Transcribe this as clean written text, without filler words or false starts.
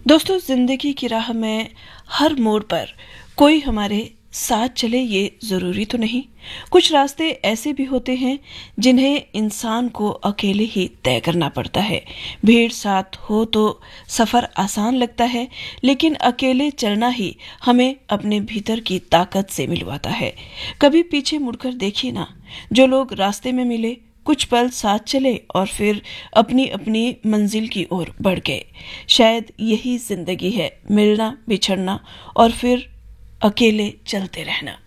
दोस्तों, जिंदगी की राह में हर मोड़ पर कोई हमारे साथ चले ये ज़रूरी तो नहीं। कुछ रास्ते ऐसे भी होते हैं जिन्हें इंसान को अकेले ही तय करना पड़ता है। भीड़ साथ हो तो सफ़र आसान लगता है, लेकिन अकेले चलना ही हमें अपने भीतर की ताकत से मिलवाता है। कभी पीछे मुड़कर देखिए ना, जो लोग रास्ते में मिले कुछ पल साथ चले और फिर अपनी अपनी मंजिल की ओर बढ़ गए। शायद यही जिंदगी है, मिलना, बिछड़ना और फिर अकेले चलते रहना।